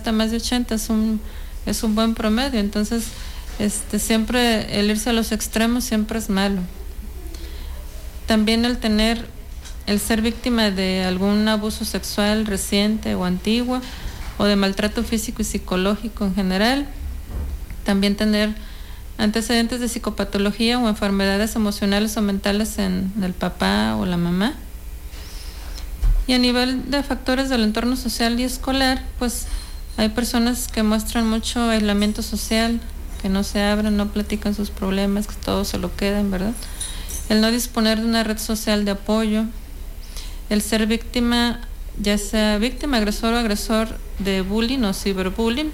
70, más de 80 es un buen promedio. Entonces, siempre el irse a los extremos siempre es malo. También el ser víctima de algún abuso sexual reciente o antiguo, o de maltrato físico y psicológico en general. También tener antecedentes de psicopatología o enfermedades emocionales o mentales en el papá o la mamá. Y a nivel de factores del entorno social y escolar, pues hay personas que muestran mucho aislamiento social, que no se abren, no platican sus problemas, que todo se lo quedan, ¿verdad? El no disponer de una red social de apoyo, el ser víctima, ya sea víctima, agresor o agresor de bullying o ciberbullying,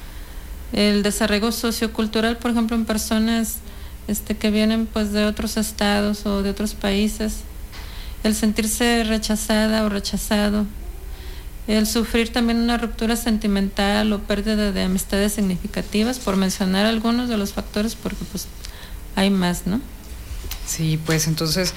el desarraigo sociocultural, por ejemplo, en personas que vienen pues de otros estados o de otros países, el sentirse rechazada o rechazado, el sufrir también una ruptura sentimental o pérdida de amistades significativas, por mencionar algunos de los factores, porque pues hay más, ¿no? Sí, pues entonces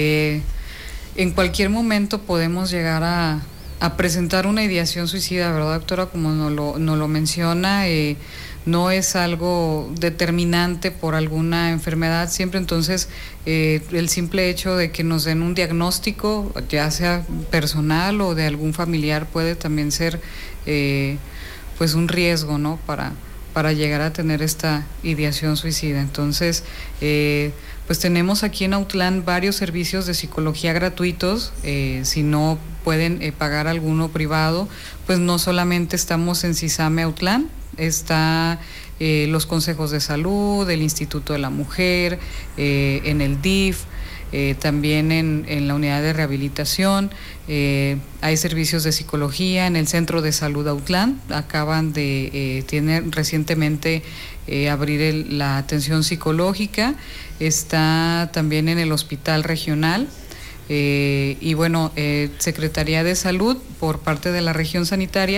en cualquier momento podemos llegar a presentar una ideación suicida, ¿verdad, doctora? Como nos lo menciona, no es algo determinante por alguna enfermedad siempre. Entonces el simple hecho de que nos den un diagnóstico, ya sea personal o de algún familiar, puede también ser pues un riesgo, ¿no? Para llegar a tener esta ideación suicida. Entonces pues tenemos aquí en Autlán varios servicios de psicología gratuitos. Si no pueden pagar alguno privado, pues no solamente estamos en CISAME Autlán, está los consejos de salud, el Instituto de la Mujer, en el DIF, también en la unidad de rehabilitación, hay servicios de psicología en el Centro de Salud Autlán. Acaban de tienen recientemente abrir la atención psicológica, está también en el Hospital Regional. Y bueno, Secretaría de Salud por parte de la región sanitaria